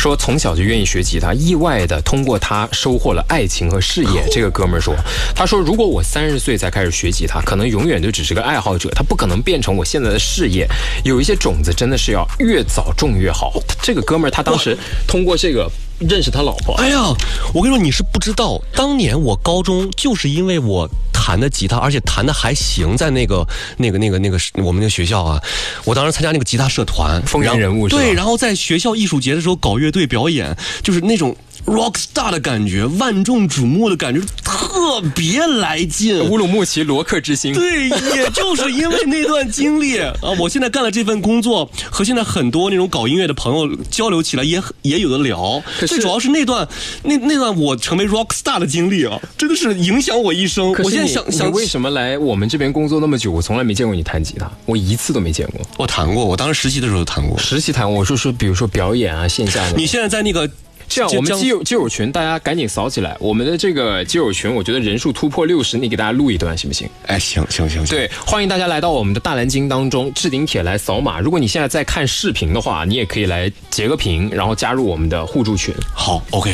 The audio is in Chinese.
说从小就愿意学吉他，意外的通过他收获了爱情和事业。这个哥们儿说，他说如果我30岁才开始学吉他，可能永远就只是个爱好者，他不可能变成我现在的事业。有一些种子真的是要越早种越好。这个哥们儿他当时通过这个认识他老婆。 哎呀，我跟你说，你是不知道，当年我高中就是因为我弹的吉他，而且弹的还行，在那个我们那个学校啊，我当时参加那个吉他社团， 风云人物是吧？ 对，然后在学校艺术节的时候搞乐队表演，就是那种 rock star 的感觉，万众瞩目的感觉，特别来劲。 乌鲁木齐罗克之星。 对，也就是因为那段经历啊，我现在干了这份工作，和现在很多那种搞音乐的朋友交流起来也有的聊。最主要是那段我成为 rock star 的经历啊，真的是影响我一生。我现在想你为什么来我们这边工作那么久，我从来没见过你弹吉他，我一次都没见过。 我弹过，我当时实习的时候弹过。 实习弹过，我说比如说表演啊，线下的。 你现在在那个。 这样，我们基友群大家赶紧扫起来。我们的这个基友群，我觉得人数突破60，你给大家录一段行不行？ 哎，行。 对，欢迎大家来到我们的大蓝鲸当中，置顶帖来扫码。如果你现在在看视频的话，你也可以来截个屏，然后加入我们的互助群。 好 ，OK。